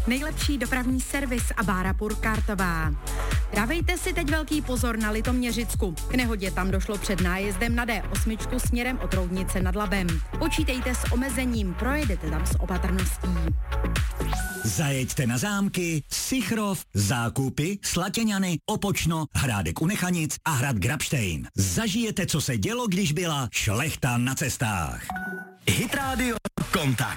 Nejlepší dopravní servis a Bára Purkartová. Dávejte si teď velký pozor na Litoměřicku. K nehodě tam došlo před nájezdem na D8 směrem od Roudnice nad Labem. Počítejte s omezením, projedete tam s opatrností. Zajeďte na zámky Sichrov, Zákupy, Slatěňany, Opočno, Hrádek u Nechanic a hrad Grabštejn. Zažijete, co se dělo, když byla šlechta na cestách. Hit Radio Kontakt.